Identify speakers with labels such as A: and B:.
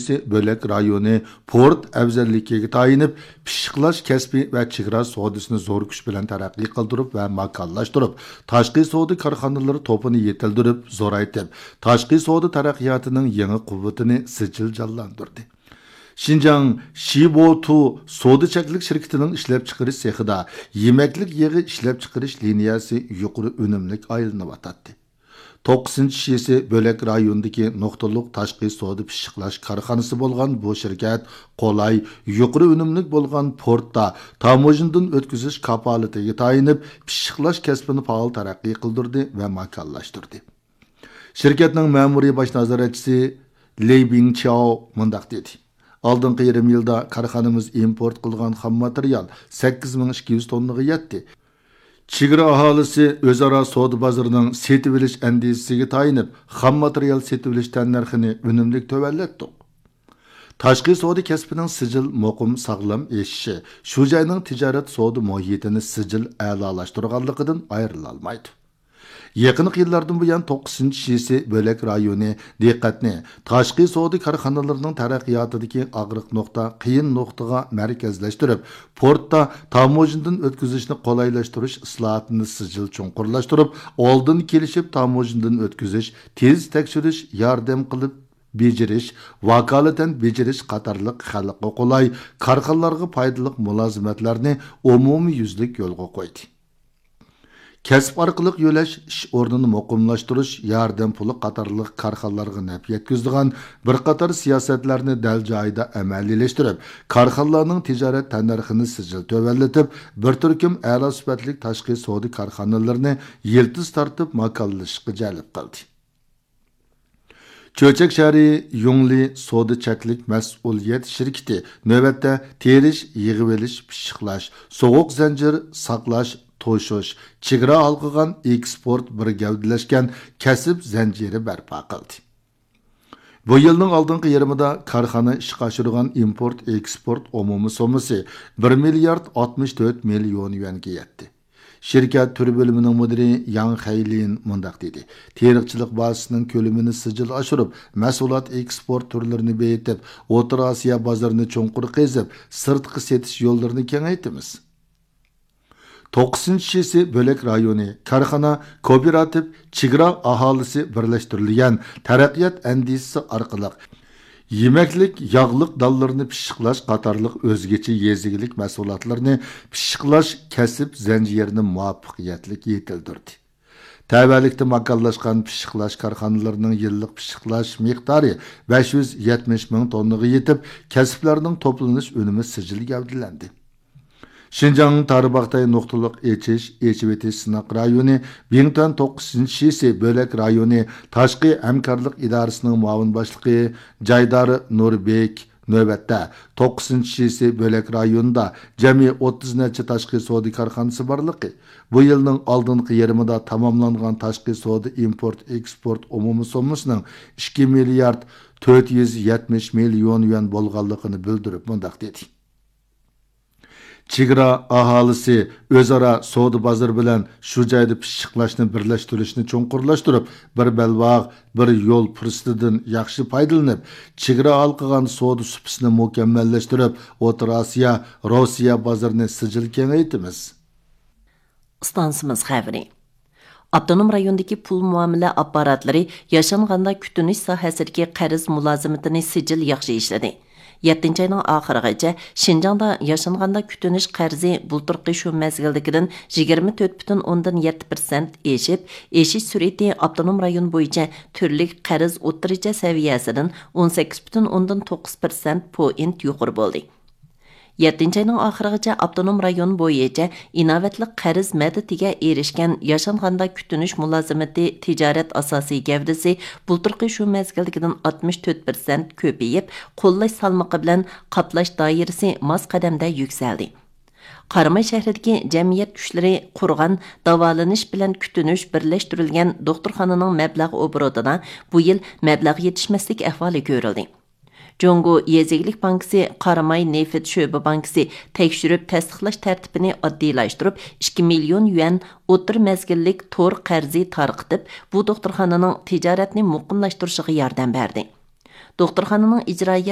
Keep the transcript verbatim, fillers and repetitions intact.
A: şiyesi bölek rayoni port afzalligiga tayinib, pishiqlash kasbi va chegara savdosini zo'r kuch bilan taraqqiy qildirib va makonlashtirib, tashqi savdo korxonalari to'pini yetildirib, zo'raytib, tashqi savdo taraqqiyotining yangi quvvatini sijil jonlantirdi. Şinjan Shibotu savdo cheklik shirkatining ishlab chiqarish sexida yemaklik yig'i ishlab chiqarish liniyasi yuqori unumlik aylanib to'qqizinchi shiyesi bölek rayonidagi nuqtaliq tashqi savdo pishiqlash korxonasi bo'lgan bu shirkat qolay yuqori unumlik bo'lgan portda tamojindan o'tkazish kapolatiga tayinib pishiqlash kasbini faol taraqqiy qildirdi va makonlashtirdi. Shirkatning ma'muriy bosh nazoratchisi Lei Bingchao mundaq dedi. Aldınqı yarım yılda korxonamiz import qilgan xam material sakkiz ming ikki yuz tonnaga yetdi. Chegara aholisi o'zaro savdo bozorining setib olish andisasiga tayinib, xam material setib olish narxini unumlik to'vallatdi. Tashqi savdo kasbining sijil muqim sog'lom eshishi shu joyning tijorat savdo muhitini sijil a'lolashtirganligidan ayrila olmaydi. Yaqin yillardan buyon to'qqizinchi shiyesi bölek rayoni diqqatni tashqi savdo korxonalarining taraqqiyotidagi og'riq nuqta qiyin nuqtaga markazlashtirib, portda tamojindan o'tkazishni qolaylashtirish islohotini sijil chunqurlashtirib, oldin kelishib tamojindan o'tkazish, tez tekshirish, yordam qilib beceriş, vakaleten beceriş qatarlıq xalqqa qolay, korxonalarga foydali mulozimatlarni umumiy yuzlik yo'lga qo'ydi. Kasb orqali yo'lash ish o'rnini muqimlashtirish, yordam puli qatorliq korxonalarga naf yetkazadigan bir qator siyosatlarni dal joyida amaliyleştirib, korxonalarning tijorat tannarxini sijil to'vallatib, bir turkum a'lo sifatli tashqi savdo korxonalarini yiltiz tortib makonlashga jalb qildi. Cho'chak shahri Yungli savdo cheklik mas'uliyat shirkati navbatda terish, yig'ib olish, pishiqlash, sovuq zanjir saqlash, to'shish, chegara halqigan eksport bir gavdalashgan kasb zanjiri barpo qildi. Bu yilning oldingi yarmida korxona ishga oshirgan import eksport umumiy summasi bir milliard oltmish to'rt million yuanga yetdi. Şirket tür bölümünün müdiri Yang Hailin mundaq dedi. Teriqchilik bazasının ko'lamini sijil oshirib, mahsulot eksport turlarini beyitib, O'rta Osiyo bozorini cho'nqur qezib, sirtqi setish yo'llarini kengaytimiz. to'qqizinchi shiyesi bölek rayoni korxona kooperativ chegara aholisi birlashtirilgan taraqqiyot andisasi orqali yemeklik, yağlık dallarını pishiqlash qatorliq o'zgacha yezigilik mahsulotlarni pishiqlash kasb zanjirini muvaffaqiyatli yetildirdi. Tavallikda makonlashgan pishiqlash korxonalarining yillik pishiqlash miqdori besh yuz yetmish ming tonnaga yetib, kasblarning to'planish unumi sijil gavdalandi. Şinjan Tarbaqtay nuqtaliq echish, echib etish sınaq rayoni Bington to'qqizinchi shiyesi bölek rayoni tashqi hamkorlik idorasining muavin boshlig'i Jaydar Nurbek navbatda to'qqizinchi shiyesi bölek rayonida jami o'ttiz necha tashqi savdo korxonasi borligi, bu yilning oldingi yarmida tamomlangan tashqi savdo import eksport umumiy summasining ikki milliard to'rt yuz yetmish million yuan bo'lganligini bildirib mundaq dedi. Chegara aholisi o'zaro savdo bozor bilan shu joyda pishiqlashni birlashtirishni cho'nqurlashtirib, bir balvoq, bir yo'l fursatidan yaxshi foydalanib, chegara halqigan savdo supisini mukammallashtirib, O'rta Osiyo, Rossiya bozorini sijil kengaytimiz.
B: Stansimiz xabari. Avtonom rayondagi pul muomala apparatlari yashanganda kutunish sohasidagi qarz mulozimatini sijil yaxshi ishladi. yettinchi ayning oxirigacha Şinjanda yaşanganda kütünüş qarzi bulturqi shu mezgildikidan yigirma to'rt butun o'ndan yetti persent eşib, eşiş surati avtonom rayon bo'yicha turli qarz o'ttiricha saviyasidan o'n sakkiz butun o'ndan to'qqiz persent point yuqori bo'ldi. yettinchi ayning oxirigacha avtonom rayon bo'yicha inovatli qarz madadiga erishgan yashanganda kutunish mulozimati tijorat asosiy gavdasi bulturqi shu mezgildikidan oltmish to'rt persent ko'payib, qo'llash salmoqi bilan qoplash doirasi mos qadamda yuksaldi. Qaramay shahridagi jamiyat kuchlari qurgan davolanish bilan kutunish birlashtirilgan doktorxonaning mablag' oborotidan bu yil mablag' yetishmaslik ahvoli ko'rildi. Jongo Yezigilik Bankisi Qaramay Nefit Şöbe Bankisi tekshirib tasdiqlash tartibini oddiylaştırib ikki million yuan o'tir mezgillik tor qarzi tarqitib, bu doktorxonaning tijoratni muqimlashtirishiga yordam berdi. Doktorxonaning ijroiya